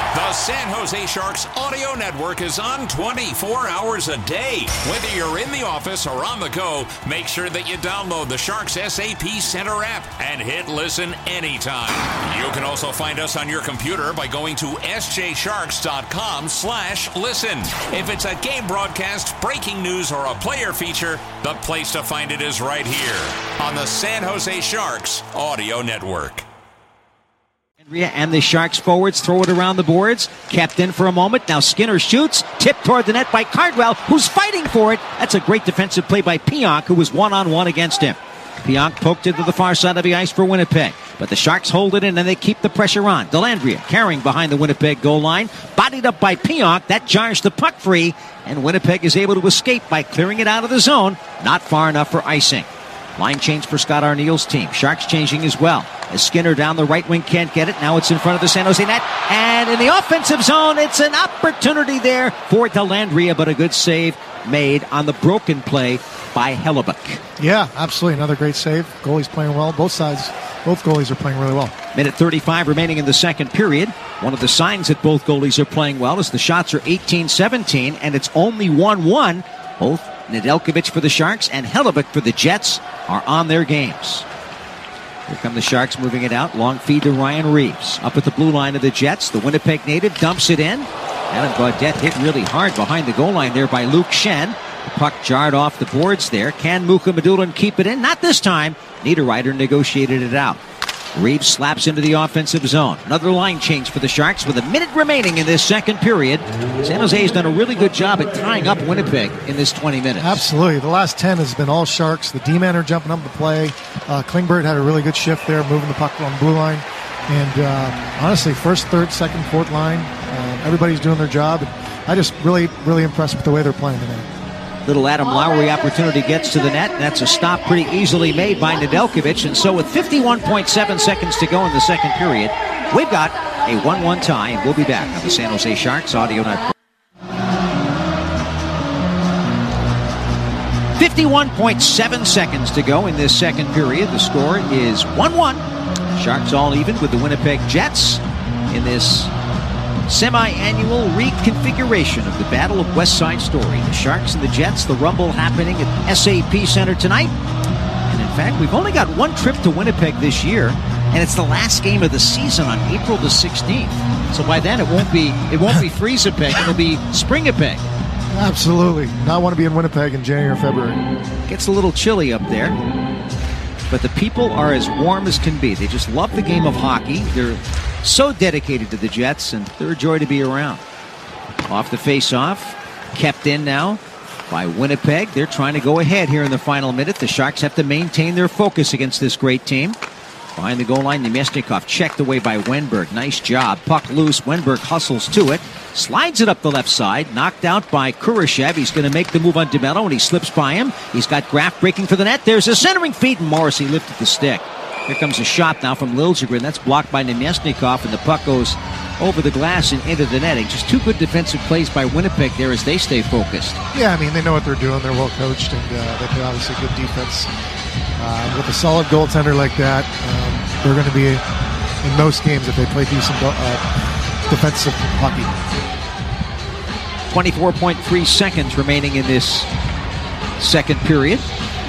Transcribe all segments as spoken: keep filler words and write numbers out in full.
The San Jose Sharks Audio Network is on twenty-four hours a day. Whether you're in the office or on the go, make sure that you download the Sharks S A P Center app and hit listen anytime. You can also find us on your computer by going to s j sharks dot com slash listen. If it's a game broadcast, breaking news, or a player feature, the place to find it is right here on the San Jose Sharks Audio Network. And the Sharks forwards throw it around the boards. Kept in for a moment. Now Skinner shoots. Tipped toward the net by Cardwell, who's fighting for it. That's a great defensive play by Pionk, who was one-on-one against him. Pionk poked it to the far side of the ice for Winnipeg. But the Sharks hold it in and they keep the pressure on. Dellandrea carrying behind the Winnipeg goal line. Bodied up by Pionk. That jars the puck free. And Winnipeg is able to escape by clearing it out of the zone. Not far enough for icing. Line change for Scott Arniel's team. Sharks changing as well. As Skinner down the right wing can't get it. Now it's in front of the San Jose net. And in the offensive zone, it's an opportunity there for Dellandrea, but a good save made on the broken play by Hellebuyck. Yeah, absolutely. Another great save. Goalie's playing well. Both sides, both goalies are playing really well. Minute thirty-five remaining in the second period. One of the signs that both goalies are playing well is the shots are eighteen seventeen, and it's only one one. Both Nedeljkovic for the Sharks and Hellebuyck for the Jets are on their games. Here come the Sharks moving it out. Long feed to Ryan Reeves. Up at the blue line of the Jets. The Winnipeg native dumps it in. Adam Gaudette hit really hard behind the goal line there by Luke Shen. The puck jarred off the boards there. Can Mukhamadullin keep it in? Not this time. Niederreiter negotiated it out. Reeves slaps into the offensive zone. Another line change for the Sharks with a minute remaining in this second period. San Jose has done a really good job at tying up Winnipeg in this twenty minutes. Absolutely. The last ten has been all Sharks. The D-men are jumping up to play. Uh, Klingberg had a really good shift there, moving the puck on the blue line. And uh, honestly, first, third, second, fourth line, uh, everybody's doing their job. And I just really, really impressed with the way they're playing tonight. Little Adam Lowry opportunity gets to the net. That's a stop pretty easily made by Nedeljkovic. And so with fifty-one point seven seconds to go in the second period, we've got a one one tie. And we'll be back on the San Jose Sharks Audio Network. fifty-one point seven seconds to go in this second period. The score is one one. Sharks all even with the Winnipeg Jets in this semi-annual reconfiguration of the Battle of West Side Story. The Sharks and the Jets, the Rumble happening at S A P Center tonight. And in fact, we've only got one trip to Winnipeg this year, and it's the last game of the season on April the sixteenth. So by then it won't be it won't be Freeze-A-Peg, it'll be Spring-A-Peg. Absolutely. Not want to be in Winnipeg in January or February. Gets a little chilly up there. But the people are as warm as can be. They just love the game of hockey. They're so dedicated to the Jets, and they're a joy to be around. Off the face-off, kept in now by Winnipeg. They're trying to go ahead here in the final minute. The Sharks have to maintain their focus against this great team. Behind the goal line, Nemesnikov checked away by Wenberg. Nice job. Puck loose. Wenberg hustles to it. Slides it up the left side. Knocked out by Kurashev. He's going to make the move on DeMello, and he slips by him. He's got Graf breaking for the net. There's a centering feed, and Morrissey lifted the stick. Here comes a shot now from Liljegren. That's blocked by Nemesnikov, and the puck goes over the glass and into the netting. Just two good defensive plays by Winnipeg there as they stay focused. Yeah, I mean, they know what they're doing. They're well coached, and uh, they play obviously good defense. Uh, with a solid goaltender like that, um, they're going to be in most games if they play decent uh, defensive hockey. twenty-four point three seconds remaining in this second period.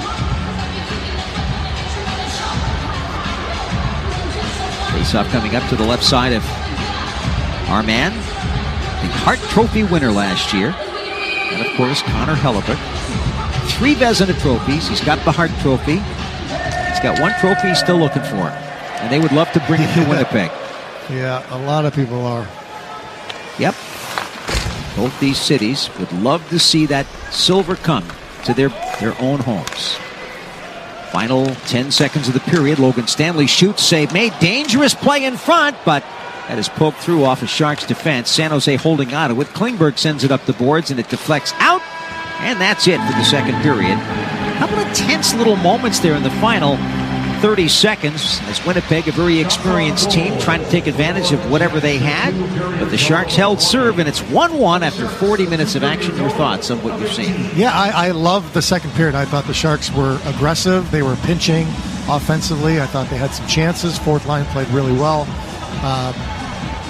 Face-off coming up to the left side of Armand, the Hart Trophy winner last year. And, of course, Connor Hellebuyck. Three Vezina trophies. He's got the Hart Trophy. He's got one trophy he's still looking for. And they would love to bring it to Winnipeg. Yeah, a lot of people are. Yep. Both these cities would love to see that silver come to their, their own homes. Final ten seconds of the period. Logan Stanley shoots, save made. Dangerous play in front, but that is poked through off of Sharks defense. San Jose holding on to it. Klingberg sends it up the boards, and it deflects out. And that's it for the second period. A couple of tense little moments there in the final thirty seconds as Winnipeg, a very experienced team, trying to take advantage of whatever they had. But the Sharks held serve, and it's one one after forty minutes of action. Your thoughts on what you've seen? Yeah, I, I love the second period. I thought the Sharks were aggressive. They were pinching offensively. I thought they had some chances. Fourth line played really well. Uh,